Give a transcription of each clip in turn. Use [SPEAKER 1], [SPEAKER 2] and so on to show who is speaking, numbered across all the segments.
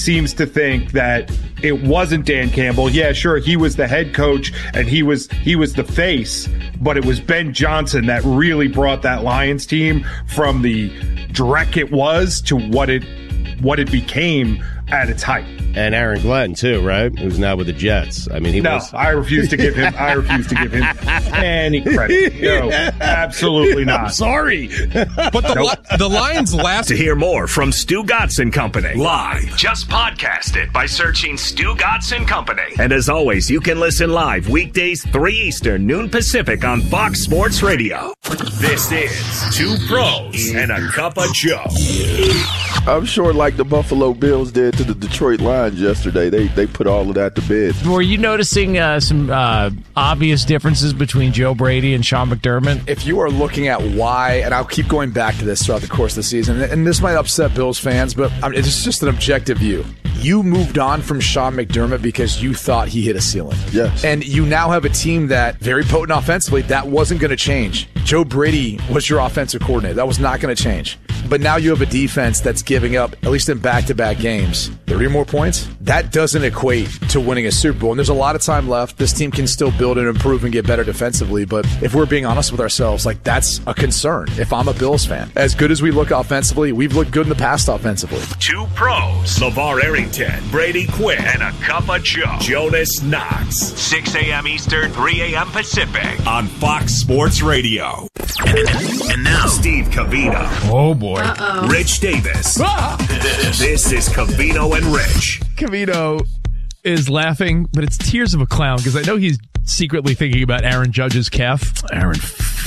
[SPEAKER 1] seems to think that it wasn't Dan Campbell. Yeah, sure, he was the head coach and he was the face, but it was Ben Johnson that really brought that Lions team from the dreck it was to what it became at its height.
[SPEAKER 2] And Aaron Glenn too, right? Who's now with the Jets. I mean,
[SPEAKER 1] I refuse to give him any credit. No, absolutely not.
[SPEAKER 2] I'm sorry.
[SPEAKER 3] But the Lions last.
[SPEAKER 4] To hear more from Stu Gatz and Company live, just podcast it by searching Stu Gatz and Company. And as always, you can listen live weekdays 3 Eastern, noon Pacific on Fox Sports Radio. This is Two Pros and a Cup of Joe.
[SPEAKER 5] I'm sure like the Buffalo Bills did to the Detroit Lions yesterday, they put all of that to bed.
[SPEAKER 6] Were you noticing some obvious differences between Joe Brady and Sean McDermott?
[SPEAKER 7] If you are looking at why, and I'll keep going back to this throughout the course of the season, and this might upset Bills fans, but it's just an objective view. You moved on from Sean McDermott because you thought he hit a ceiling.
[SPEAKER 5] Yes.
[SPEAKER 7] And you now have a team that, very potent offensively, that wasn't going to change. Joe Brady was your offensive coordinator. That was not going to change. But now you have a defense that's giving up, at least in back-to-back games, 30 more points. That doesn't equate to winning a Super Bowl. And there's a lot of time left. This team can still build and improve and get better defensively. But if we're being honest with ourselves, like that's a concern if I'm a Bills fan. As good as we look offensively, we've looked good in the past offensively.
[SPEAKER 4] Two Pros, LeVar Arrington, Brady Quinn, and a Cup of Joe, Jonas Knox. 6 a.m. Eastern, 3 a.m. Pacific on Fox Sports Radio. And now, Steve Covino.
[SPEAKER 6] Oh, boy.
[SPEAKER 4] Rich Davis. This is Covino and Rich.
[SPEAKER 6] Covino is laughing, but it's tears of a clown because I know he's secretly thinking about Aaron Judge's calf.
[SPEAKER 8] Aaron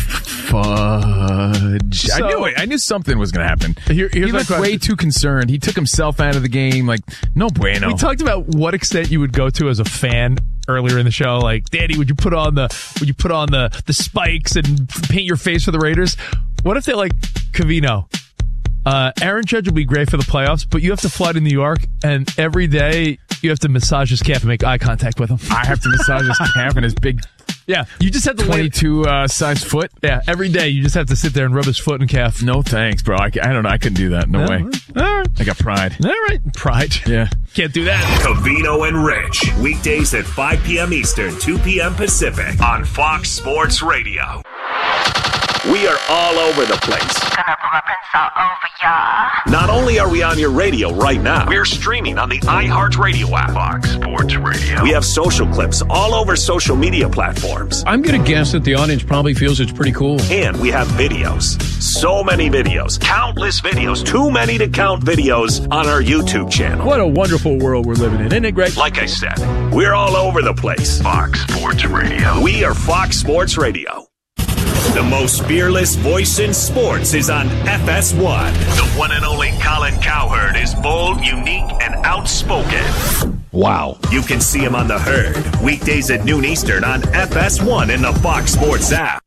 [SPEAKER 8] Fudge.
[SPEAKER 6] So,
[SPEAKER 8] I knew something was going to happen. He looked way too concerned. He took himself out of the game. Like, no bueno.
[SPEAKER 6] We talked about what extent you would go to as a fan earlier in the show. Like, Danny, would you put on the spikes and paint your face for the Raiders? What if they're like, Covino, Aaron Judge will be great for the playoffs, but you have to fly to New York, and every day you have to massage his calf and make eye contact with him.
[SPEAKER 8] I have to massage his calf and his big...
[SPEAKER 6] Yeah, you just have to
[SPEAKER 8] 22 size foot.
[SPEAKER 6] Yeah, every day you just have to sit there and rub his foot and calf.
[SPEAKER 8] No thanks, bro. I don't know. I couldn't do that. No way.
[SPEAKER 6] All right.
[SPEAKER 8] I got pride.
[SPEAKER 6] All right. Pride.
[SPEAKER 8] Yeah.
[SPEAKER 6] Can't do that.
[SPEAKER 4] Covino and Rich. Weekdays at 5 p.m. Eastern, 2 p.m. Pacific on Fox Sports Radio. We are all over the place.
[SPEAKER 9] Gonna rub this all over ya.
[SPEAKER 4] Not only are we on your radio right now, we're streaming on the iHeartRadio app. Fox Sports Radio. We have social clips all over social media platforms.
[SPEAKER 10] I'm going to guess that the audience probably feels it's pretty cool.
[SPEAKER 4] And we have videos. So many videos. Countless videos. Too many to count videos on our YouTube channel.
[SPEAKER 10] What a wonderful world we're living in. Isn't it great?
[SPEAKER 4] Like I said, we're all over the place. Fox Sports Radio. We are Fox Sports Radio. The most fearless voice in sports is on FS1. The one and only Colin Cowherd is bold, unique, and outspoken.
[SPEAKER 2] Wow.
[SPEAKER 4] You can see him on The Herd, weekdays at noon Eastern on FS1 in the Fox Sports app.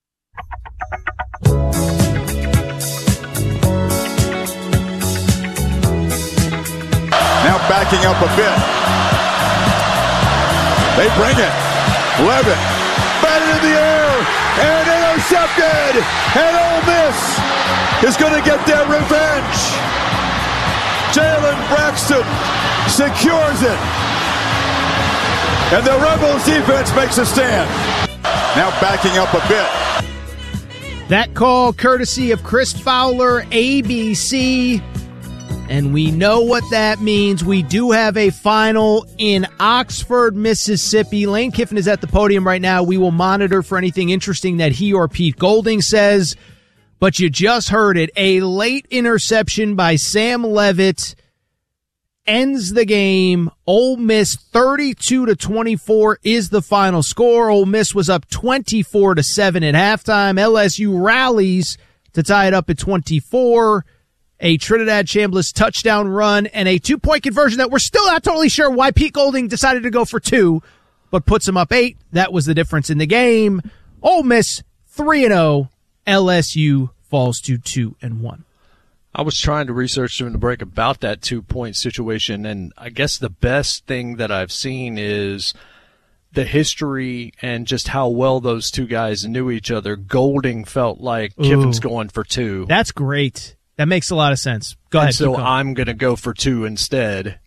[SPEAKER 5] Now backing up a bit. They bring it. Levitt. Batted in the air. And intercepted. And Ole Miss is going to get their revenge. Jalen Braxton secures it. And the Rebels defense makes a stand. Now backing up a bit.
[SPEAKER 11] That call courtesy of Chris Fowler, ABC. And we know what that means. We do have a final in Oxford, Mississippi. Lane Kiffin is at the podium right now. We will monitor for anything interesting that he or Pete Golding says. But you just heard it. A late interception by Sam Levitt ends the game. Ole Miss 32-24 is the final score. Ole Miss was up 24-7 at halftime. LSU rallies to tie it up at 24. A Trinidad Chambliss touchdown run and a 2-point conversion that we're still not totally sure why Pete Golding decided to go for 2, but puts him up 8. That was the difference in the game. Ole Miss 3-0. LSU falls to 2-1.
[SPEAKER 12] I was trying to research during the break about that 2-point situation, and I guess the best thing that I've seen is the history and just how well those two guys knew each other. Golding felt like Kiffin's going for 2.
[SPEAKER 11] That's great. That makes a lot of sense. Go ahead.
[SPEAKER 12] So I'm going to go for 2 instead.